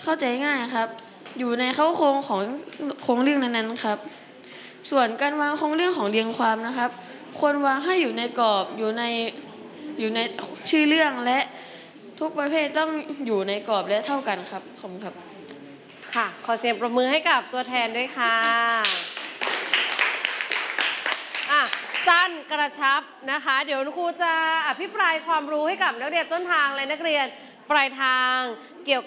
เข้าใจง่ายครับอยู่ในเข้าโครงของโครงเรื่องนั้นๆครับส่วนการวางโครงเรื่องของเรียงความนะครับควรวางให้อยู่ในกรอบอยู่ในชื่อเรื่องและทุกประเภทต้องอยู่ในกรอบและเท่ากันครับขอบคุณครับค่ะขอเสียงปรบมือให้กับตัวแทนด้วยค่ะสั้นกระชับนะคะเดี๋ยวครูจะอภิปรายความรู้ให้กับนักเรียนต้นทางและนักเรียนปลายทางเกี่ยวกับ